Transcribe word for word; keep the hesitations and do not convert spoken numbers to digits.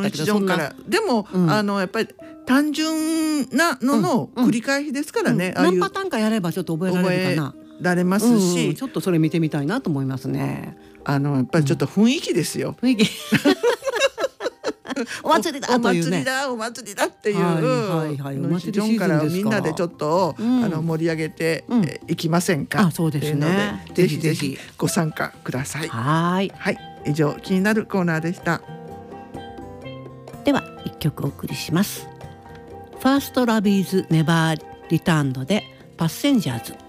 ったけど、そんなでも、うん、あのやっぱり単純なのの繰り返しですからね、 うんうん、何パターンかやればちょっと覚えられるかな、 覚えられますし、 うんうん、ちょっとそれ見てみたいなと思いますね。 あのやっぱりちょっと雰囲気ですよ、 うん、雰囲気お祭りだというね、 お祭りだお祭りだっていう、 はいはいはい、お祭りシーズンですからみんなでちょっと、うん、あの盛り上げて、うんえー、いきませんか。 あ、そうですね、 ぜひぜひご参加ください。 はいはい、以上気になるコーナーでした。 では一曲お送りします。ファーストラビーズネバーリターンドでパッセンジャーズ。